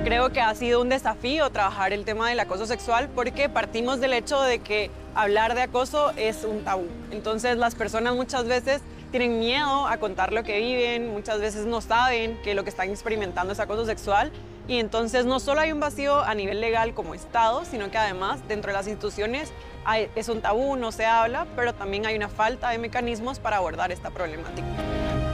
Creo que ha sido un desafío trabajar el tema del acoso sexual porque partimos del hecho de que hablar de acoso es un tabú. Entonces las personas muchas veces tienen miedo a contar lo que viven, muchas veces no saben que lo que están experimentando es acoso sexual y entonces no solo hay un vacío a nivel legal como Estado, sino que además dentro de las instituciones es un tabú, no se habla, pero también hay una falta de mecanismos para abordar esta problemática.